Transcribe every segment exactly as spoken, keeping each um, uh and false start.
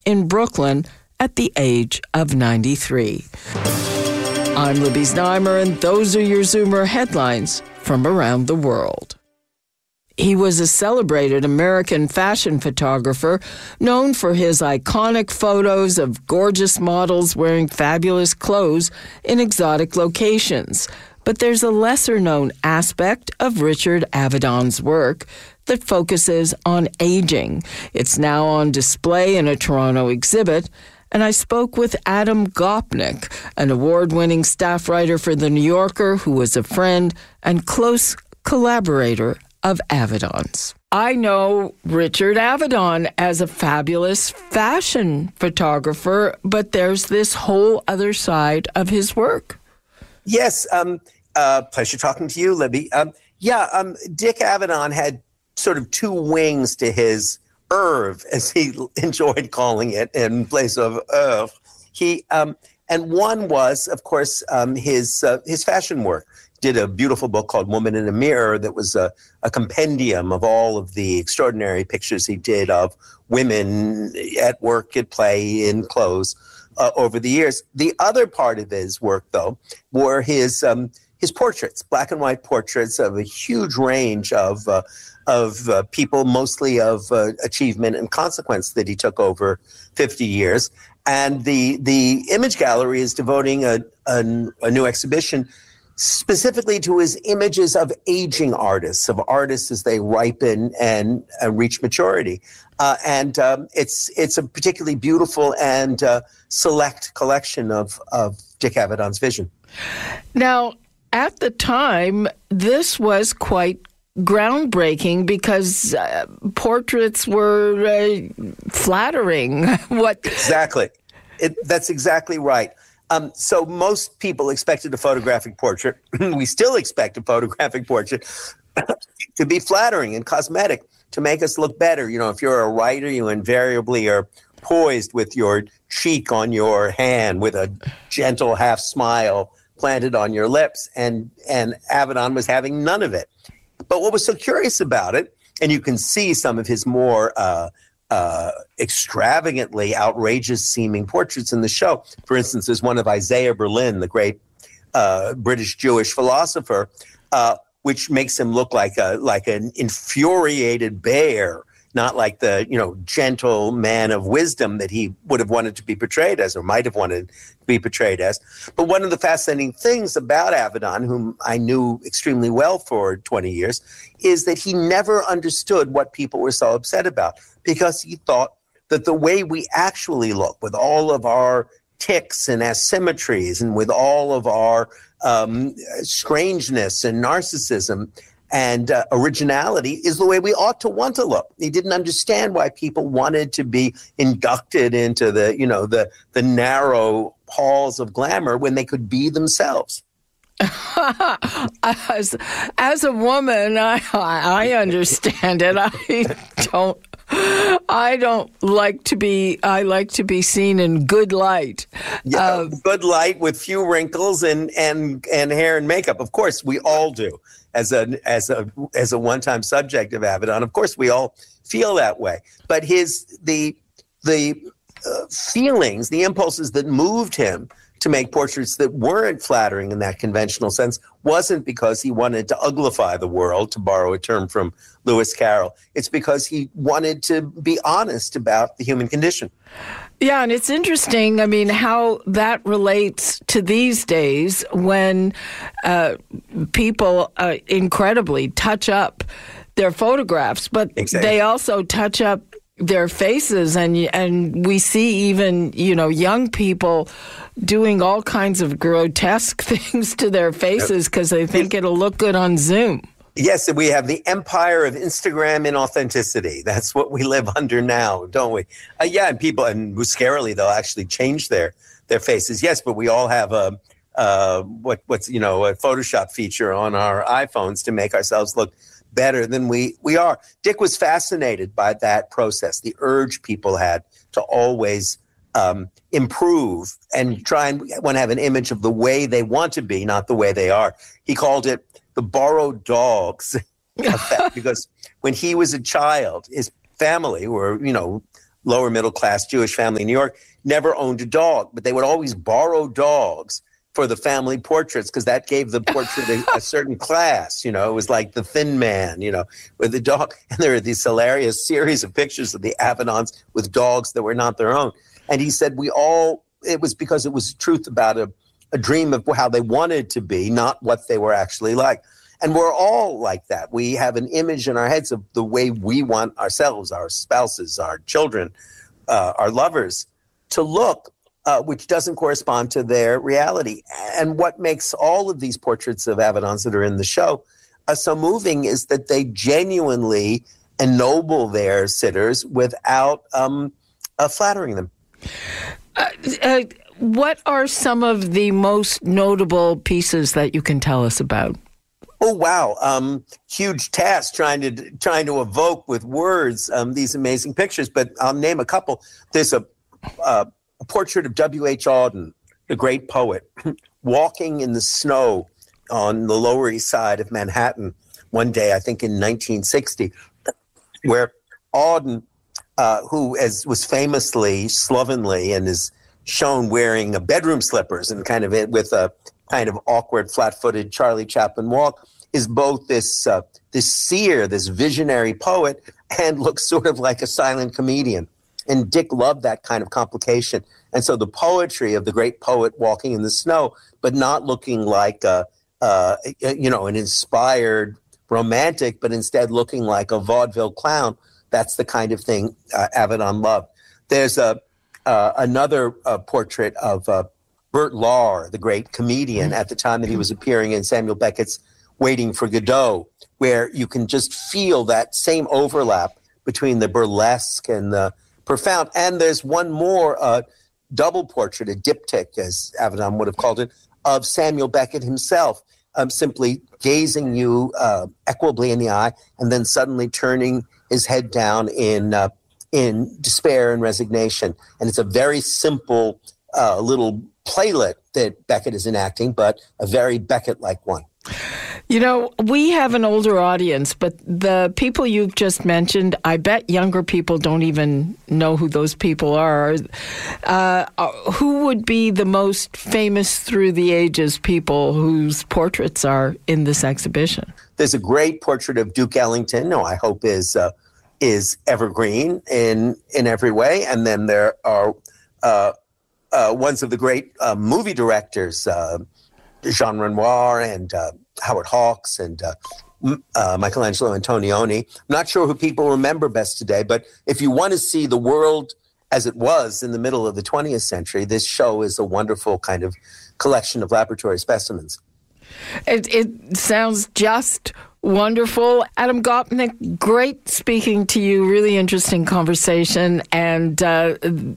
in Brooklyn at the age of ninety-three. I'm Libby Znaimer, and those are your Zoomer headlines from around the world. He was a celebrated American fashion photographer known for his iconic photos of gorgeous models wearing fabulous clothes in exotic locations. But there's a lesser-known aspect of Richard Avedon's work that focuses on aging. It's now on display in a Toronto exhibit, and I spoke with Adam Gopnik, an award-winning staff writer for The New Yorker who was a friend and close collaborator of Avedon's. I know Richard Avedon as a fabulous fashion photographer, but there's this whole other side of his work. Yes, um, uh, pleasure talking to you, Libby. Um, yeah, um, Dick Avedon had sort of two wings to his oeuvre, as he enjoyed calling it, in place of oeuvre. He um, and one was, of course, um, his uh, his fashion work. Did a beautiful book called Woman in a Mirror that was a, a compendium of all of the extraordinary pictures he did of women at work, at play, in clothes uh, over the years. The other part of his work, though, were his um, his portraits, black and white portraits of a huge range of uh, of uh, people, mostly of uh, achievement and consequence that he took over fifty years. And the the Image Gallery is devoting a, a, a new exhibition specifically to his images of aging artists, of artists as they ripen and uh, reach maturity. Uh, and um, it's it's a particularly beautiful and uh, select collection of, of Dick Avedon's vision. Now, at the time, this was quite groundbreaking because uh, portraits were uh, flattering. What Exactly. It, that's exactly right. Um, so most people expected a photographic portrait. We still expect a photographic portrait to be flattering and cosmetic, to make us look better. You know, if you're a writer, you invariably are poised with your cheek on your hand, with a gentle half smile planted on your lips. And, and Avedon was having none of it. But what was so curious about it, and you can see some of his more uh, Uh, extravagantly outrageous-seeming portraits in the show. For instance, there's one of Isaiah Berlin, the great uh, British Jewish philosopher, uh, which makes him look like a like an infuriated bear, not like the you know gentle man of wisdom that he would have wanted to be portrayed as, or might have wanted to be portrayed as. But one of the fascinating things about Avedon, whom I knew extremely well for twenty years, is that he never understood what people were so upset about, because he thought that the way we actually look, with all of our tics and asymmetries and with all of our um, strangeness and narcissism and uh, originality, is the way we ought to want to look. He didn't understand why people wanted to be inducted into the, you know, the the narrow halls of glamour when they could be themselves. as, as a woman, I I understand it. I don't. I don't like to be. I like to be seen in good light. Yeah, uh, good light with few wrinkles and and and hair and makeup. Of course, we all do. As a as a as a one-time subject of Avedon, of course, we all feel that way. But his the the uh, feelings, the impulses that moved him to make portraits that weren't flattering in that conventional sense wasn't because he wanted to uglify the world, to borrow a term from Lewis Carroll. It's because he wanted to be honest about the human condition. Yeah, and it's interesting, I mean, how that relates to these days when uh, people uh, incredibly touch up their photographs, but exactly. They also touch up their faces, and and we see even, you know, young people doing all kinds of grotesque things to their faces because they think it'll look good on Zoom. Yes, and we have the empire of Instagram inauthenticity. That's what we live under now, don't we? Uh, yeah, and people, and scarily, they'll actually change their their faces. Yes, but we all have a uh, what what's you know a Photoshop feature on our iPhones to make ourselves look better than we we are. Dick was fascinated by that process, the urge people had to always um, improve and try and want to have an image of the way they want to be, not the way they are. He called it the borrowed dogs effect, because when he was a child, his family were, you know, lower middle class Jewish family in New York, never owned a dog, but they would always borrow dogs for the family portraits because that gave the portrait a, a certain class. You know, it was like the Thin Man, you know, with the dog. And there are these hilarious series of pictures of the Avedons with dogs that were not their own. And he said we all, it was because it was truth about a, a dream of how they wanted to be, not what they were actually like. And we're all like that. We have an image in our heads of the way we want ourselves, our spouses, our children, uh, our lovers to look, uh, which doesn't correspond to their reality. And what makes all of these portraits of Avedons that are in the show uh, so moving is that they genuinely ennoble their sitters without um, uh, flattering them. Uh, uh, what are some of the most notable pieces that you can tell us about? Oh, wow. Um, huge task trying to trying to evoke with words um, these amazing pictures, but I'll name a couple. There's a, uh, a portrait of W H Auden, the great poet, walking in the snow on the Lower East Side of Manhattan one day, I think in nineteen sixty, where Auden, uh, who as was famously slovenly and is shown wearing a bedroom slippers and kind of with a kind of awkward, flat-footed Charlie Chaplin walk, is both this uh, this seer, this visionary poet, and looks sort of like a silent comedian. And Dick loved that kind of complication. And so the poetry of the great poet walking in the snow, but not looking like a, uh, you know, an inspired romantic, but instead looking like a vaudeville clown, that's the kind of thing uh, Avedon loved. There's a uh, another uh, portrait of uh, Bert Lahr, the great comedian, at the time that he was appearing in Samuel Beckett's Waiting for Godot, where you can just feel that same overlap between the burlesque and the profound. And there's one more uh, double portrait, a diptych, as Avedon would have called it, of Samuel Beckett himself, um, simply gazing you uh, equably in the eye and then suddenly turning his head down in uh, in despair and resignation. And it's a very simple uh, little playlet that Beckett is enacting, but a very Beckett-like one. You know, we have an older audience, but the people you've just mentioned, I bet younger people don't even know who those people are. Uh, who would be the most famous through the ages people whose portraits are in this exhibition? There's a great portrait of Duke Ellington, who I hope is uh, is evergreen in in every way. And then there are uh, uh, ones of the great uh, movie directors, uh, Jean Renoir and uh, Howard Hawks and uh, uh, Michelangelo Antonioni. I'm not sure who people remember best today, but if you want to see the world as it was in the middle of the twentieth century, this show is a wonderful kind of collection of laboratory specimens. It, it sounds just wonderful. Adam Gopnik, great speaking to you. Really interesting conversation. And uh,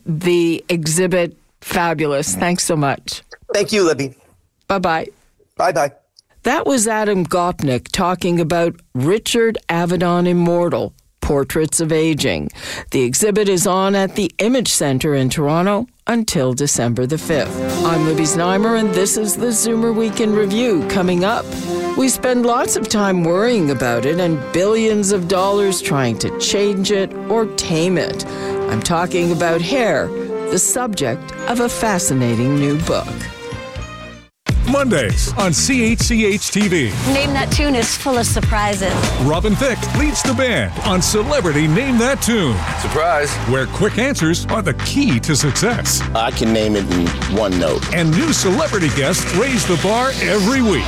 the exhibit, fabulous. Thanks so much. Thank you, Libby. Bye-bye. Bye-bye. That was Adam Gopnik talking about Richard Avedon Immortal, Portraits of Aging. The exhibit is on at the Image Center in Toronto until December the fifth. I'm Libby Znaimer, and this is the Zoomer Week in Review. Coming up, we spend lots of time worrying about it and billions of dollars trying to change it or tame it. I'm talking about hair, the subject of a fascinating new book. Mondays on C H C H T V. Name That Tune is full of surprises. Robin Thicke leads the band on Celebrity Name That Tune. Surprise. Where quick answers are the key to success. I can name it in one note. And new celebrity guests raise the bar every week.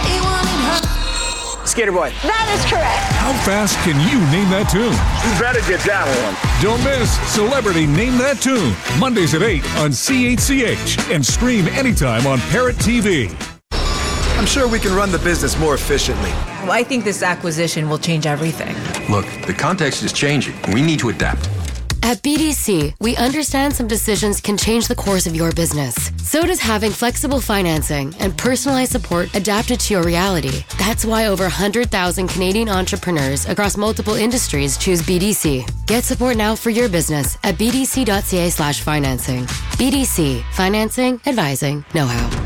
Skater Boy. That is correct. How fast can you name that tune? You better get that one. Don't miss Celebrity Name That Tune. Mondays at eight on C H C H and stream anytime on Parrot T V. I'm sure we can run the business more efficiently. Well, I think this acquisition will change everything. Look, the context is changing. We need to adapt. At B D C, we understand some decisions can change the course of your business. So does having flexible financing and personalized support adapted to your reality. That's why over one hundred thousand Canadian entrepreneurs across multiple industries choose B D C. Get support now for your business at bdc.ca slash financing. B D C, financing, advising, know-how.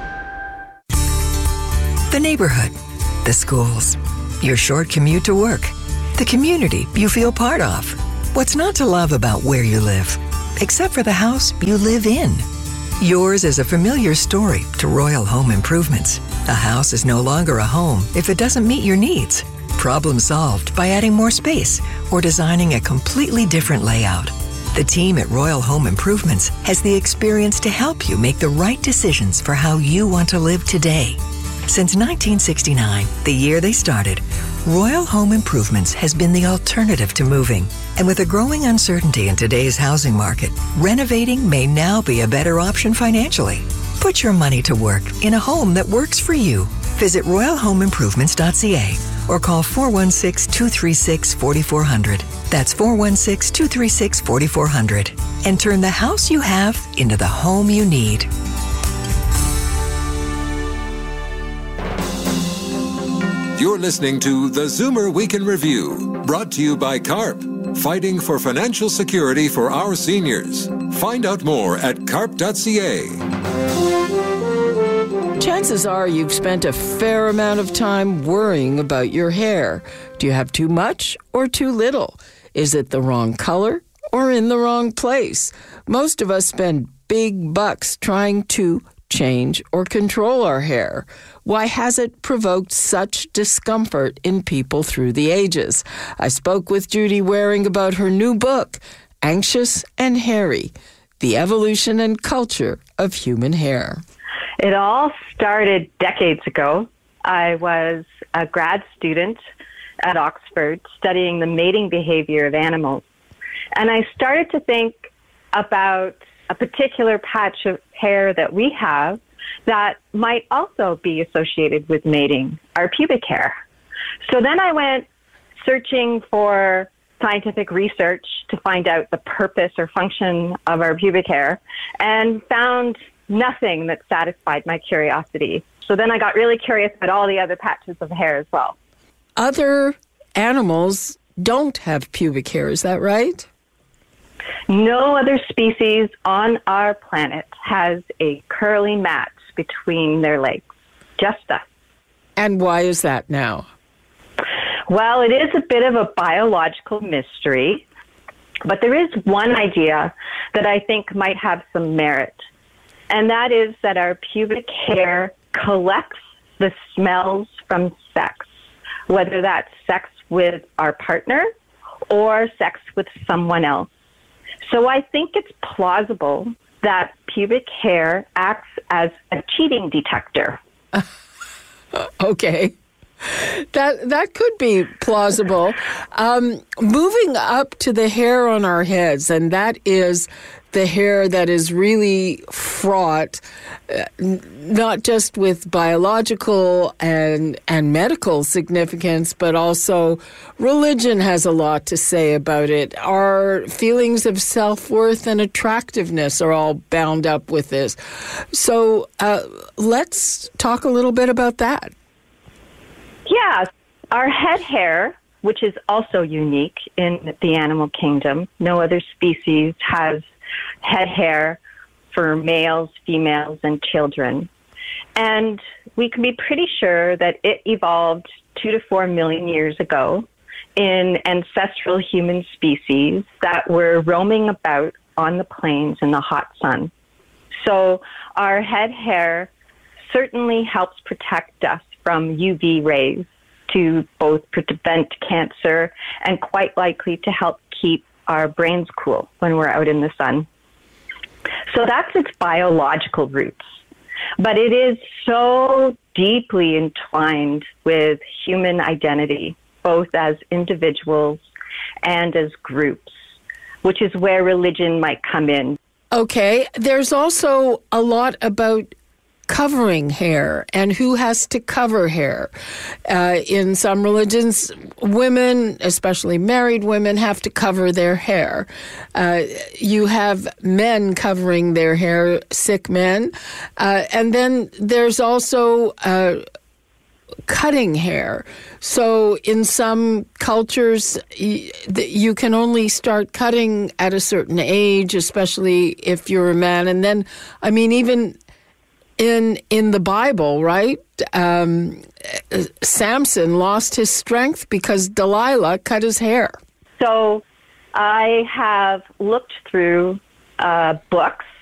The neighborhood, the schools, your short commute to work, the community you feel part of. What's not to love about where you live? Except for the house you live in. Yours is a familiar story to Royal Home Improvements. A house is no longer a home if it doesn't meet your needs. Problem solved by adding more space or designing a completely different layout. The team at Royal Home Improvements has the experience to help you make the right decisions for how you want to live today. Since nineteen sixty-nine, the year they started, Royal Home Improvements has been the alternative to moving. And with a growing uncertainty in today's housing market, renovating may now be a better option financially. Put your money to work in a home that works for you. Visit royal home improvements dot c a or call four one six, two three six, four four zero zero. That's four one six, two three six, four four zero zero. And turn the house you have into the home you need. You're listening to the Zoomer Week in Review, brought to you by CARP, fighting for financial security for our seniors. Find out more at carp dot c a. Chances are you've spent a fair amount of time worrying about your hair. Do you have too much or too little? Is it the wrong color or in the wrong place? Most of us spend big bucks trying to change or control our hair. Why has it provoked such discomfort in people through the ages? I spoke with Judy Waring about her new book, Anxious and Hairy, The Evolution and Culture of Human Hair. It all started decades ago. I was a grad student at Oxford studying the mating behavior of animals. And I started to think about a particular patch of hair that we have that might also be associated with mating, our pubic hair. So then I went searching for scientific research to find out the purpose or function of our pubic hair and found nothing that satisfied my curiosity. So then I got really curious about all the other patches of hair as well. Other animals don't have pubic hair, is that right? No other species on our planet has a curly mat between their legs, just us. And why is that now? Well, it is a bit of a biological mystery, but there is one idea that I think might have some merit, and that is that our pubic hair collects the smells from sex, whether that's sex with our partner or sex with someone else. So I think it's plausible that pubic hair acts as a cheating detector. Okay. That that could be plausible. Um, moving up to the hair on our heads, and that is the hair that is really fraught, uh, not just with biological and and medical significance, but also religion has a lot to say about it. Our feelings of self-worth and attractiveness are all bound up with this. So uh, let's talk a little bit about that. Yeah, our head hair, which is also unique in the animal kingdom. No other species has head hair for males, females, and children. And we can be pretty sure that it evolved two to four million years ago in ancestral human species that were roaming about on the plains in the hot sun. So our head hair certainly helps protect us from U V rays to both prevent cancer and quite likely to help keep our brains cool when we're out in the sun. So that's its biological roots. But it is so deeply entwined with human identity, both as individuals and as groups, which is where religion might come in. Okay, there's also a lot about covering hair and who has to cover hair. Uh, in some religions, women, especially married women, have to cover their hair. Uh, you have men covering their hair, sick men. Uh, and then there's also uh, cutting hair. So in some cultures, y- you can only start cutting at a certain age, especially if you're a man. And then, I mean, even In in the Bible, right, um, Samson lost his strength because Delilah cut his hair. So I have looked through uh, books